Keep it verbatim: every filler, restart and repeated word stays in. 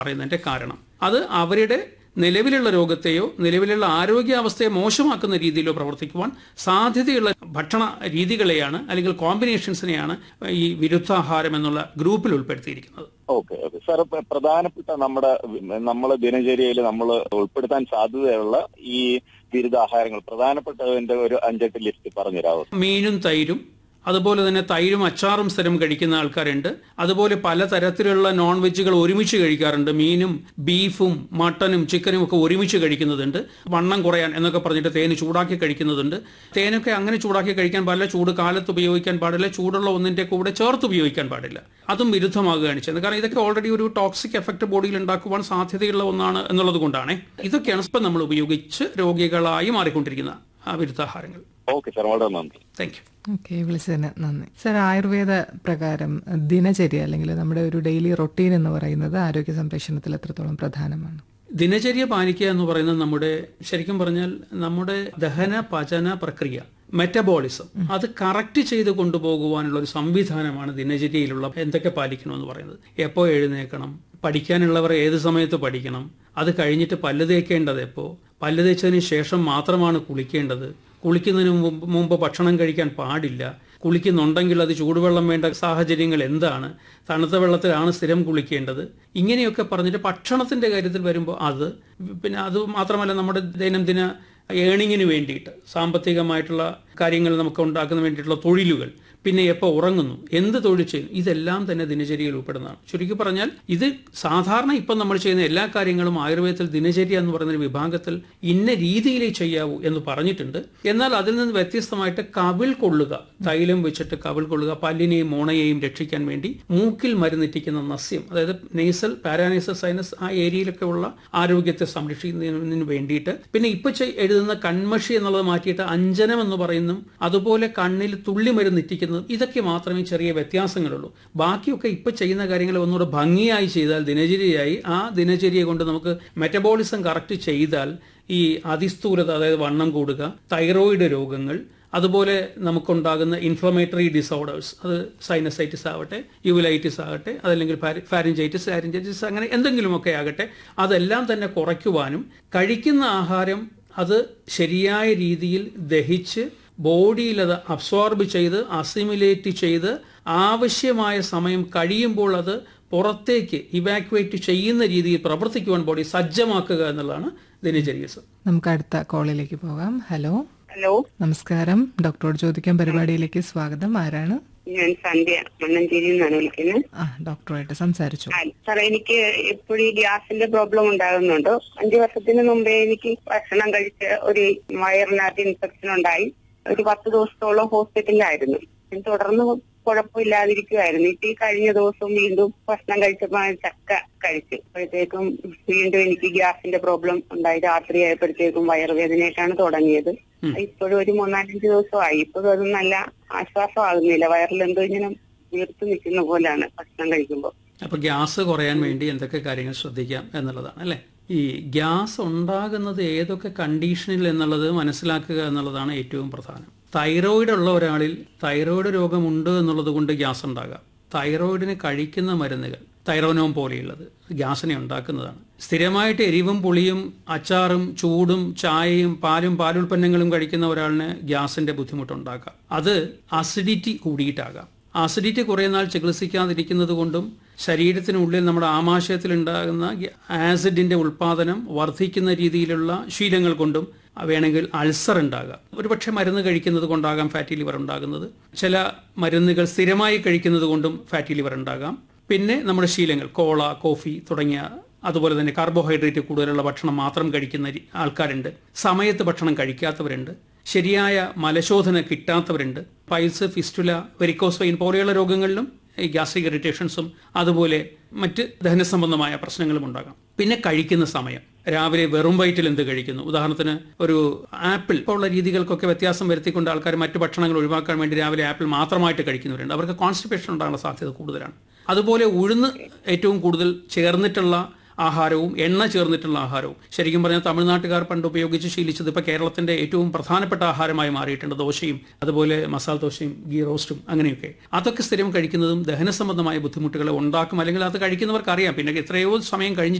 പറയുന്നതിന്റെ കാരണം അത് അവരുടെ നിലവിലുള്ള രോഗത്തെയോ നിലവിലുള്ള ആരോഗ്യാവസ്ഥയെ മോശമാക്കുന്ന രീതിയിലോ പ്രവർത്തിക്കുവാൻ സാധ്യതയുള്ള ഭക്ഷണ രീതികളെയാണ് അല്ലെങ്കിൽ കോമ്പിനേഷൻസിനെയാണ് ഈ വിരുദ്ധാഹാരം എന്നുള്ള ഗ്രൂപ്പിൽ ഉൾപ്പെടുത്തിയിരിക്കുന്നത്. ഓക്കെ ഓക്കെ സാർ, പ്രധാനപ്പെട്ട നമ്മുടെ നമ്മളെ ദിനചര്യയിൽ നമ്മൾ ഉൾപ്പെടുത്താൻ സാധ്യതയുള്ള ഈ വിരുദ്ധാഹാരങ്ങൾ പ്രധാനപ്പെട്ടതിന്റെ ഒരു അഞ്ചെട്ട് ലിസ്റ്റ് പറഞ്ഞുതരാമോ? മീനും തൈരും, അതുപോലെ തന്നെ തൈരും അച്ചാറും സ്ഥിരം കഴിക്കുന്ന ആൾക്കാരുണ്ട്. അതുപോലെ പലതരത്തിലുള്ള നോൺ വെജുകൾ ഒരുമിച്ച് കഴിക്കാറുണ്ട്. മീനും ബീഫും മട്ടനും ചിക്കനും ഒക്കെ ഒരുമിച്ച് കഴിക്കുന്നതുണ്ട്. വണ്ണം കുറയാൻ എന്നൊക്കെ പറഞ്ഞിട്ട് തേന് ചൂടാക്കി കഴിക്കുന്നതുണ്ട്. തേനൊക്കെ അങ്ങനെ ചൂടാക്കി കഴിക്കാൻ പാടില്ല, ചൂട് കാലത്ത് ഉപയോഗിക്കാൻ പാടില്ല, ചൂടുള്ള ഒന്നിന്റെ കൂടെ ചേർത്ത് ഉപയോഗിക്കാൻ പാടില്ല. അതും വിരുദ്ധമാകുകയാണ് ചെയ്യുന്നത്. കാരണം ഇതൊക്കെ ഓൾറെഡി ഒരു ടോക്സിക് എഫക്ട് ബോഡിയിൽ ഉണ്ടാക്കുവാൻ സാധ്യതയുള്ള ഒന്നാണ് എന്നുള്ളത് കൊണ്ടാണ് ഇതൊക്കെയാണ് ഇപ്പം നമ്മൾ ഉപയോഗിച്ച് രോഗികളായി മാറിക്കൊണ്ടിരിക്കുന്ന ആ വിരുദ്ധാഹാരങ്ങൾ. ഓക്കെ സാർ, വളരെ നന്ദി. Thank you. ഓക്കെ, വിളിച്ചതിന് നന്ദി. സർ, ആയുർവേദ പ്രകാരം ദിനചര്യ അല്ലെങ്കിൽ നമ്മുടെ ഒരു ഡെയിലി റൊട്ടീൻ എന്ന് പറയുന്നത് ആരോഗ്യ സംരക്ഷണത്തിൽ എത്രത്തോളം പ്രധാനമാണ്? ദിനചര്യ പാലിക്കുക എന്ന് പറയുന്നത് നമ്മുടെ ശരിക്കും പറഞ്ഞാൽ നമ്മുടെ ദഹന പചന പ്രക്രിയ, മെറ്റബോളിസം, അത് കറക്റ്റ് ചെയ്ത് കൊണ്ടുപോകുവാനുള്ള ഒരു സംവിധാനമാണ് ദിനചര്യയിലുള്ള എന്തൊക്കെ പാലിക്കണമെന്ന് പറയുന്നത്. എപ്പോൾ എഴുന്നേക്കണം, പഠിക്കാനുള്ളവർ ഏത് സമയത്ത് പഠിക്കണം, അത് കഴിഞ്ഞിട്ട് പല്ല് തേക്കേണ്ടത് എപ്പോൾ, പല്ല് തേച്ചതിന് ശേഷം മാത്രമാണ് കുളിക്കേണ്ടത്, കുളിക്കുന്നതിന് മുമ്പ് മുമ്പ് ഭക്ഷണം കഴിക്കാൻ പാടില്ല, കുളിക്കുന്നുണ്ടെങ്കിൽ അത് ചൂടുവെള്ളം വേണ്ട സാഹചര്യങ്ങൾ എന്താണ്, തണുത്ത വെള്ളത്തിലാണ് സ്ഥിരം കുളിക്കേണ്ടത്, ഇങ്ങനെയൊക്കെ പറഞ്ഞിട്ട് ഭക്ഷണത്തിന്റെ കാര്യത്തിൽ വരുമ്പോൾ അത് പിന്നെ അത് മാത്രമല്ല നമ്മുടെ ദൈനംദിന ഏണിങ്ങിന് വേണ്ടിയിട്ട് സാമ്പത്തികമായിട്ടുള്ള കാര്യങ്ങൾ നമുക്ക് ഉണ്ടാക്കുന്ന വേണ്ടിയിട്ടുള്ള തൊഴിലുകൾ, പിന്നെ എപ്പോൾ ഉറങ്ങുന്നു, എന്ത് തൊഴിൽ ചെയ്യുന്നു, ഇതെല്ലാം തന്നെ ദിനചര്യയിൽ ഉൾപ്പെടുന്നതാണ്. ചുരുക്കി പറഞ്ഞാൽ ഇത് സാധാരണ ഇപ്പം നമ്മൾ ചെയ്യുന്ന എല്ലാ കാര്യങ്ങളും ആയുർവേദത്തിൽ ദിനചര്യ എന്ന് പറയുന്ന ഒരു വിഭാഗത്തിൽ ഇന്ന രീതിയിലേ ചെയ്യാവൂ എന്ന് പറഞ്ഞിട്ടുണ്ട്. എന്നാൽ അതിൽ നിന്ന് വ്യത്യസ്തമായിട്ട് കവിൾ കൊള്ളുക, തൈലം വെച്ചിട്ട് കവിൾ കൊള്ളുക, പല്ലിനെയും മോണയെയും രക്ഷിക്കാൻ വേണ്ടി മൂക്കിൽ മരുന്നിറ്റിക്കുന്ന നസ്യം, അതായത് നെയ്സൽ പാരാനേസൽ സൈനസ് ആ ഏരിയയിലൊക്കെ ഉള്ള ആരോഗ്യത്തെ സംരക്ഷിക്കുന്നതിന് വേണ്ടിയിട്ട്, പിന്നെ ഇപ്പൊ എഴുതുന്ന കൺമഷി എന്നുള്ളത് മാറ്റിയിട്ട് അഞ്ജനം എന്ന് പറയുന്നു, അതുപോലെ കണ്ണിൽ തുള്ളി മരുന്നിറ്റിക്കുന്ന, ഇതൊക്കെ മാത്രമേ ചെറിയ വ്യത്യാസങ്ങളുള്ളൂ. ബാക്കിയൊക്കെ ഇപ്പൊ ചെയ്യുന്ന കാര്യങ്ങൾ ഒന്നുകൂടെ ഭംഗിയായി ചെയ്താൽ ദിനചര്യയായി, ആ ദിനചര്യ കൊണ്ട് നമുക്ക് മെറ്റബോളിസം കറക്റ്റ് ചെയ്താൽ ഈ അതിസ്ഥൂലത, അതായത് വണ്ണം കൂടുക, തൈറോയിഡ് രോഗങ്ങൾ, അതുപോലെ നമുക്കുണ്ടാകുന്ന ഇൻഫ്ലമേറ്ററി ഡിസോർഡേഴ്സ്, അത് സൈനസൈറ്റിസ് ആവട്ടെ, യുവലൈറ്റിസ് ആകട്ടെ, അതല്ലെങ്കിൽ ഫാരിഞ്ചൈറ്റിസ് ലാരിഞ്ചൈറ്റിസ്, അങ്ങനെ എന്തെങ്കിലുമൊക്കെ ആകട്ടെ, അതെല്ലാം തന്നെ കുറയ്ക്കുവാനും കഴിക്കുന്ന ആഹാരം അത് ശരിയായ രീതിയിൽ ദഹിച്ച് ബോഡിയിൽ അത് അബ്സോർബ് ചെയ്ത് അസിമുലേറ്റ് ചെയ്ത് ആവശ്യമായ സമയം കഴിയുമ്പോൾ അത് പുറത്തേക്ക് ഇവാക്യുവേറ്റ് ചെയ്യുന്ന രീതിയിൽ പ്രവർത്തിക്കുവാൻ ബോഡി സജ്ജമാക്കുക എന്നുള്ളതാണ് ദിനചര്യ. നമുക്ക് അടുത്ത കോളിലേക്ക് പോകാം. ഹലോ ഹലോ നമസ്കാരം, ഡോക്ടറോട് ചോദിക്കാൻ പരിപാടിയിലേക്ക് സ്വാഗതം. ആരാണ്? ഞാൻ സന്ധ്യ മണ്ണഞ്ചേരിയിൽ നിന്നാണ് വിളിക്കുന്നത്. ആ, ഡോക്ടറുമായിട്ട് സംസാരിച്ചു. സാറേ, എനിക്ക് എപ്പോഴും ഗ്യാസിന്റെ പ്രോബ്ലം ഉണ്ടാകുന്നുണ്ട്. അഞ്ചു വർഷത്തിന് മുമ്പേ എനിക്ക് ഭക്ഷണം കഴിച്ച് ഒരു വയറിനകത്ത് ഇൻഫെക്ഷൻ ഉണ്ടായി. ഒരു പത്ത് ദിവസത്തോളം ഹോസ്പിറ്റലിലായിരുന്നു. തുടർന്ന് കുഴപ്പമില്ലാതിരിക്കുമായിരുന്നു. ഇപ്പൊ ഈ കഴിഞ്ഞ ദിവസം വീണ്ടും ഭക്ഷണം കഴിച്ചപ്പോ ചക്ക കഴിച്ചു. അപ്പോഴത്തേക്കും വീണ്ടും എനിക്ക് ഗ്യാസിന്റെ പ്രോബ്ലം ഉണ്ടായി. രാത്രി ആയപ്പോഴത്തേക്കും വയറുവേദനയായിട്ടാണ് തുടങ്ങിയത്. ഇപ്പോഴും ഒരു മൂന്നാലഞ്ച് ദിവസമായി. ഇപ്പോഴും അത് നല്ല ആശ്വാസമാകുന്നില്ല. വയറിലെന്തോ ഇങ്ങനെ വീർത്ത് നിൽക്കുന്ന പോലെയാണ് ഭക്ഷണം കഴിക്കുമ്പോൾ. അപ്പൊ ഗ്യാസ് കുറയാൻ വേണ്ടി എന്തൊക്കെ കാര്യങ്ങൾ ശ്രദ്ധിക്കാം എന്നുള്ളതാണ് അല്ലെ. ഈ ഗ്യാസ് ഉണ്ടാകുന്നത് ഏതൊക്കെ കണ്ടീഷനിൽ എന്നുള്ളത് മനസ്സിലാക്കുക എന്നുള്ളതാണ് ഏറ്റവും പ്രധാനം. തൈറോയിഡ് ഉള്ള ഒരാളിൽ തൈറോയിഡ് രോഗമുണ്ട് എന്നുള്ളത് കൊണ്ട് ഗ്യാസ് ഉണ്ടാകാം. തൈറോയിഡിന് കഴിക്കുന്ന മരുന്നുകൾ തൈറോനോം പോലെയുള്ളത് ഗ്യാസിനെ ഉണ്ടാക്കുന്നതാണ്. സ്ഥിരമായിട്ട് എരിവും പുളിയും അച്ചാറും ചൂടും ചായയും പാലും പാലുൽപ്പന്നങ്ങളും കഴിക്കുന്ന ഒരാളിന് ഗ്യാസിന്റെ ബുദ്ധിമുട്ടുണ്ടാകാം. അത് അസിഡിറ്റി കൂടിയിട്ടാകാം. അസിഡിറ്റി കുറേ നാൾ ചികിത്സിക്കാതിരിക്കുന്നത് കൊണ്ടും ശരീരത്തിനുള്ളിൽ നമ്മുടെ ആമാശയത്തിൽ ഉണ്ടാകുന്ന ആസിഡിന്റെ ഉൽപാദനം വർദ്ധിക്കുന്ന രീതിയിലുള്ള ശീലങ്ങൾ കൊണ്ടും വേണമെങ്കിൽ അൾസർ ഉണ്ടാകാം. ഒരുപക്ഷെ മരുന്ന് കഴിക്കുന്നത് കൊണ്ടാകാം ഫാറ്റി ലിവർ ഉണ്ടാകുന്നത്. ചില മരുന്നുകൾ സ്ഥിരമായി കഴിക്കുന്നത് കൊണ്ടും ഫാറ്റി ലിവർ ഉണ്ടാകാം. പിന്നെ നമ്മുടെ ശീലങ്ങൾ, കോള, കോഫി തുടങ്ങിയ, അതുപോലെ തന്നെ കാർബോഹൈഡ്രേറ്റ് കൂടുതലുള്ള ഭക്ഷണം മാത്രം കഴിക്കുന്ന ആൾക്കാരുണ്ട്. സമയത്ത് ഭക്ഷണം കഴിക്കാത്തവരുണ്ട്. ശരിയായ മലശോധന കിട്ടാത്തവരുണ്ട്. പൈൽസ്, ഫിസ്റ്റുല, വെരിക്കോസ് വെയിൻ പോലെയുള്ള രോഗങ്ങളിലും ഈ ഗ്യാസ്ട്രിക് ഇറിറ്റേഷൻസും അതുപോലെ മറ്റ് ദഹന സംബന്ധമായ പ്രശ്നങ്ങളും ഉണ്ടാകാം. പിന്നെ കഴിക്കുന്ന സമയം, രാവിലെ വെറും വയറ്റിൽ എന്ത് കഴിക്കുന്നു. ഉദാഹരണത്തിന് ഒരു ആപ്പിൾ ഉള്ള രീതികൾക്കൊക്കെ വ്യത്യാസം വരുത്തിക്കൊണ്ട് ആൾക്കാർ മറ്റു ഭക്ഷണങ്ങൾ ഒഴിവാക്കാൻ വേണ്ടി രാവിലെ ആപ്പിൾ മാത്രമായിട്ട് കഴിക്കുന്നവരുണ്ട്. അവർക്ക് കോൺസ്റ്റിപ്പേഷൻ ഉണ്ടാകാനുള്ള സാധ്യത കൂടുതലാണ്. അതുപോലെ ഉഴുന്ന് ഏറ്റവും കൂടുതൽ ചേർന്നിട്ടുള്ള ആഹാരവും എണ്ണ ചേർന്നിട്ടുള്ള ആഹാരവും. ശരിക്കും പറഞ്ഞാൽ തമിഴ്നാട്ടുകാർ പണ്ട് ഉപയോഗിച്ച് ശീലിച്ചത് ഇപ്പോൾ കേരളത്തിന്റെ ഏറ്റവും പ്രധാനപ്പെട്ട ആഹാരമായി മാറിയിട്ടുണ്ട്. ദോശയും അതുപോലെ മസാല ദോശയും ഗീ റോസ്റ്റും അങ്ങനെയൊക്കെ. അതൊക്കെ സ്ഥിരം കഴിക്കുന്നതും ദഹന സംബന്ധമായ ബുദ്ധിമുട്ടുകളെ ഉണ്ടാക്കും. അല്ലെങ്കിൽ അത് കഴിക്കുന്നവർക്ക് അറിയാം. പിന്നെ എത്രയോ സമയം കഴിഞ്ഞ്